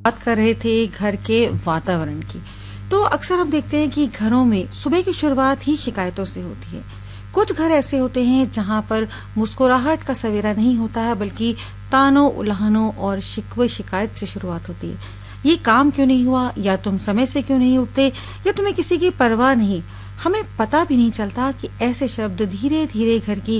बात कर रहे थे घर के वातावरण की। तो अक्सर हम देखते हैं कि घरों में सुबह की शुरुआत ही शिकायतों से होती है। कुछ घर ऐसे होते हैं जहां पर मुस्कुराहट का सवेरा नहीं होता है, बल्कि तानों, उल्हानों और शिकवे शिकायत से शुरुआत होती है। ये काम क्यों नहीं हुआ, या तुम समय से क्यों नहीं उठते, या तुम्हें किसी की परवाह नहीं। हमें पता भी नहीं चलता कि ऐसे शब्द धीरे धीरे घर की